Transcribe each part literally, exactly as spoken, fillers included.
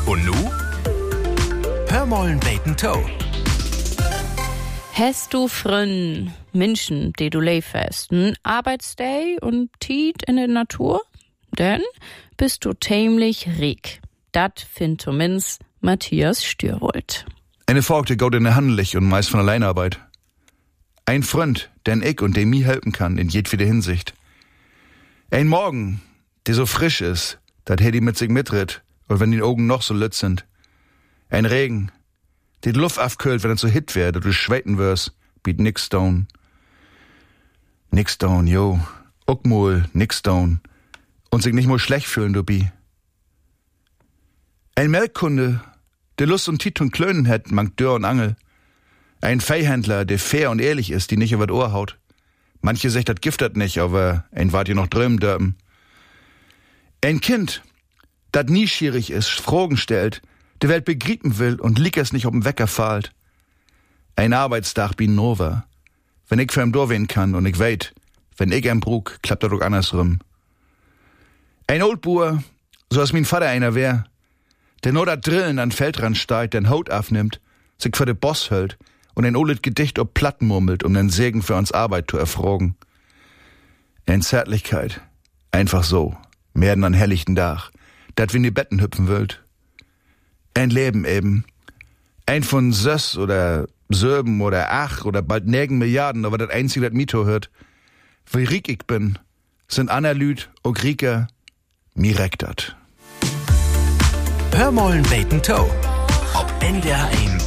Und nu? Hör mollen beten Toe. Hast du frün Menschen, die du lebst, n Arbeitsday und Tiet in der Natur? Dann bist du tämlich riek. Dat find zumindest Matthias Stürwold. Eine Volk, die geht in der Handelig und meist von Alleinarbeit. Ein Freund, den ich und dem mir helfen kann in jedwede Hinsicht. Ein Morgen, der so frisch ist, dat hätt die mit sich mitritt, und wenn die Augen noch so lütt sind. Ein Regen, der die Luft aufkühlt, wenn es so hit wird, und du schweten wirst, biet nix down. Nix down, jo. Uckmol, nix down. Und sich nicht mal schlecht fühlen, du bi. Ein Melkkunde, der Lust und Tit und Klönen hat, mangt Dörr und Angel. Ein Viehhändler, der fair und ehrlich ist, die nicht über das Ohr haut. Manche sagt, das giftet nicht, aber ein wart ihr noch drüben dörpen. Ein Kind, dat nieschierig ist, Fragen stellt, die Welt begrieben will und lieg es nicht auf dem Wecker fahlt. Ein Arbeitstag bin Nova. Wenn ich für ihm durchwehen kann und ich weit, wenn ich ihm brug, klappt er doch andersrum. Ein Oldbuhr, so als mein Vater einer wär, der nur dat Drillen an Feldrand steigt, den Haut aufnimmt, sich für de Boss hält und ein olet Gedicht ob Platten murmelt, um den Segen für uns Arbeit zu erfragen. Ein Zärtlichkeit, einfach so, mehr denn an helllichten Dach, dat wir in die Betten hüpfen wollt. Ein Leben eben. Ein von Söss oder Söben oder Ach oder bald nägen Milliarden, aber das einzige, das Mito hört. Wie riek ich bin, sind Analyt und Grieker, mir reckt dat. Hör mollen beten Toe. Ob N D R eins.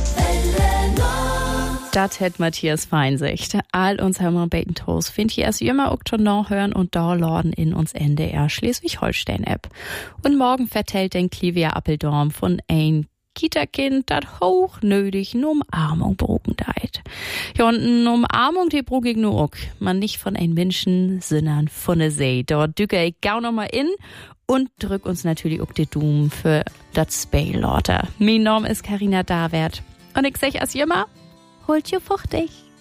Dat hätt Matthias Feinsicht. All uns Hörmer beten Toes findet ihr erst immer Oktober hören und da laden in uns N D R Schleswig-Holstein-App. Und morgen vertellt den Clivia Appeldorm von ein Kita-Kind, dat hochnötig ne Umarmung brugen deit. Ja, und ne Umarmung, die brug ich nur auch. Man nicht von ein Menschen, sondern von der See. Dort dücke ich gau noch mal in und drück uns natürlich auch die Doom für dat Spay-Lauter. Mein Name ist Carina Davert. Und ich sag als immer, holt ihr fuchtig.